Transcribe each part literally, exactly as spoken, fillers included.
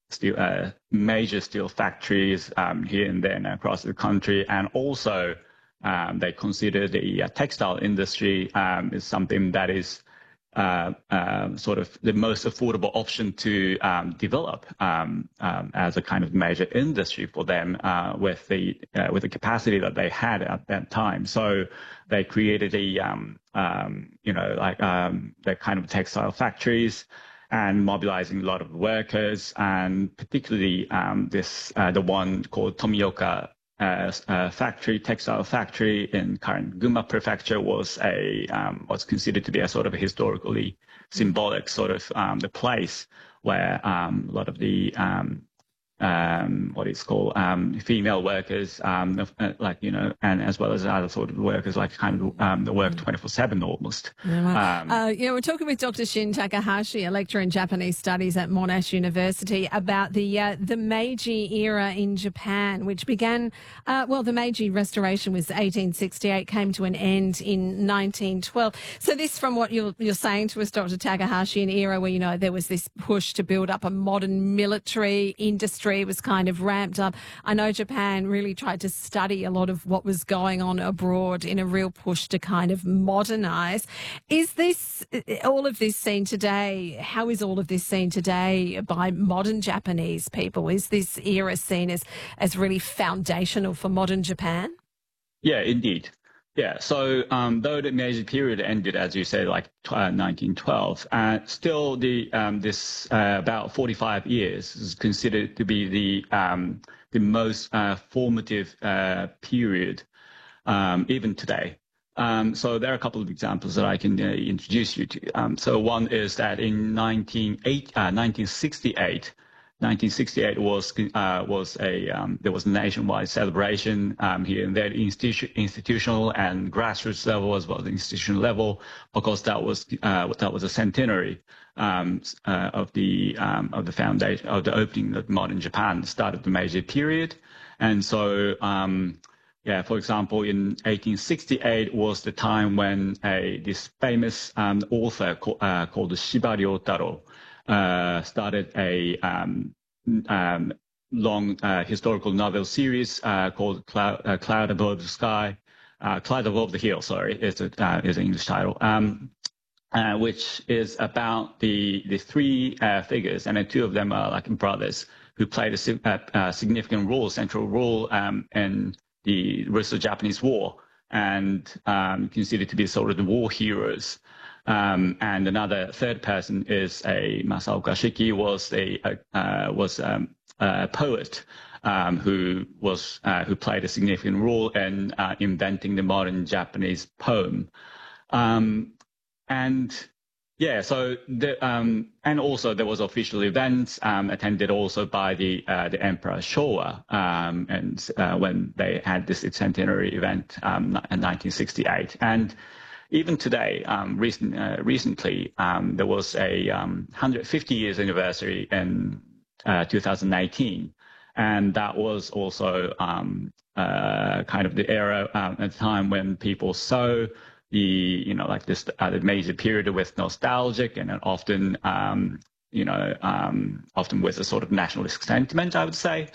steel, uh, major steel factories um, here and there and across the country, and also um, they consider the uh, textile industry um, is something that is uh, uh, sort of the most affordable option to um, develop um, um, as a kind of major industry for them uh, with the uh, with the capacity that they had at that time. So they created a um, um, you know like um, the kind of textile factories and mobilizing a lot of workers, and particularly um, this uh, the one called Tomioka uh, uh, factory, textile factory in current Gunma prefecture was a um, was considered to be a sort of a historically symbolic sort of um, the place where um, a lot of the um, um, what it's called, um, female workers, um, like, you know, and as well as other sort of workers, like kind of um, the work twenty-four seven almost. Yeah, um, uh, yeah, we're talking with Doctor Shin Takahashi, a lecturer in Japanese studies at Monash University, about the uh, the Meiji era in Japan, which began, uh, well, the Meiji Restoration was eighteen sixty-eight, came to an end in nineteen twelve. So this, from what you're, you're saying to us, Doctor Takahashi, an era where, you know, there was this push to build up a modern military industry, was kind of ramped up. I know Japan really tried to study a lot of what was going on abroad in a real push to kind of modernise. Is this, all of this seen today, how is all of this seen today by modern Japanese people? Is this era seen as, as really foundational for modern Japan? Yeah, indeed. Yeah, so um, though the Meiji period ended, as you say, like uh, nineteen twelve, uh, still the um, this uh, about forty-five years is considered to be the um, the most uh, formative uh, period, um, even today. Um, so there are a couple of examples that I can uh, introduce you to. Um, so one is that in nineteen sixty-eight. nineteen sixty-eight was uh, was a um, there was a nationwide celebration um, here and there, institu- institutional and grassroots level as well as the institutional level, because that was uh, that was a centenary um, uh, of the um, of the foundation of the opening of modern Japan, the start of the Meiji period, and so. Um, Yeah, for example, in eighteen sixty-eight was the time when a this famous um, author co- uh, called Shiba Ryotaro uh, started a um, um, long uh, historical novel series uh, called Cloud, uh, Cloud Above the Sky, uh, Cloud Above the Hill. Sorry, is a uh, is an English title, um, uh, which is about the the three uh, figures, and the two of them are like brothers who played a, a, a significant role, central role um, in the Russo-Japanese War, and um, considered to be sort of the war heroes. Um, and another third person is a Masaoka Shiki, was a, a uh, was um, a poet um, who was uh, who played a significant role in uh, inventing the modern Japanese poem. Um, and yeah, so the um, and also there was official events um, attended also by the uh, the Emperor Showa, um, and uh, when they had this centenary event um, in nineteen sixty-eight. And even today, um, recent, uh, recently, um, there was a um, one hundred fifty years anniversary in uh, two thousand nineteen, and that was also um, uh, kind of the era um, at the time when people saw the, you know, like this uh, the Meiji period with nostalgic and often, um, you know, um, often with a sort of nationalistic sentiment, I would say.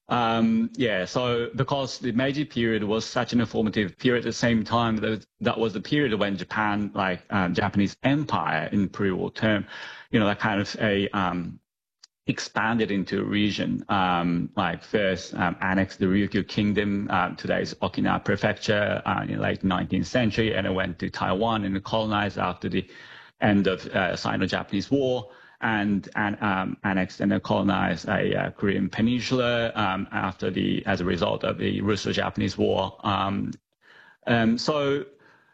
Um, yeah, so because the Meiji period was such an informative period at the same time, that, that was the period when Japan, like um, Japanese empire in pre-war term, you know, that kind of a um, expanded into a region, um, like first um, annexed the Ryukyu Kingdom, uh, today's Okinawa Prefecture, uh, in the late nineteenth century, and it went to Taiwan and colonized after the end of uh, Sino-Japanese War, and, and um, annexed and colonized a uh, Korean peninsula um, after the as a result of the Russo-Japanese War. Um, um, so,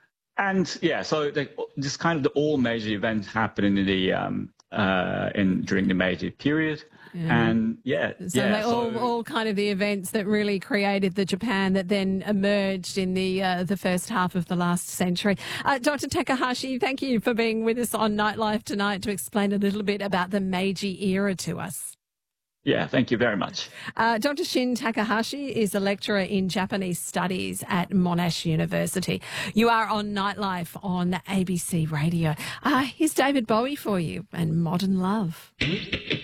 and yeah, so the, this kind of the all major events happened in the um, uh, in during the Meiji period. Yeah. And yeah, so yeah, they all, so all kind of the events that really created the Japan that then emerged in the uh, the first half of the last century. Uh, Doctor Takahashi, thank you for being with us on Nightlife tonight to explain a little bit about the Meiji era to us. Yeah, thank you very much. Uh, Doctor Shin Takahashi is a lecturer in Japanese studies at Monash University. You are on Nightlife on A B C Radio. Uh, here's David Bowie for you and Modern Love.